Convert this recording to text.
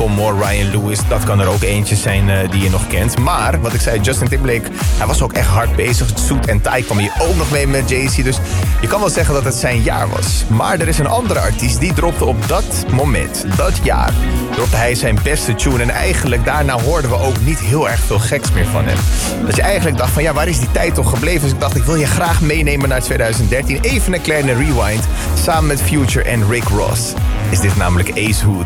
Macklemore, Ryan Lewis. Dat kan er ook eentje zijn die je nog kent. Maar, wat ik zei, Justin Timberlake, hij was ook echt hard bezig. Suit and Tie kwam hier ook nog mee met Jay-Z. Dus je kan wel zeggen dat het zijn jaar was. Maar er is een andere artiest die dropte op dat moment, dat jaar, dropte hij zijn beste tune. En eigenlijk daarna hoorden we ook niet heel erg veel geks meer van hem. Dat je eigenlijk dacht van, ja, waar is die tijd toch gebleven? Dus ik dacht, ik wil je graag meenemen naar 2013. Even een kleine rewind. Samen met Future en Rick Ross is dit namelijk Ace Hood.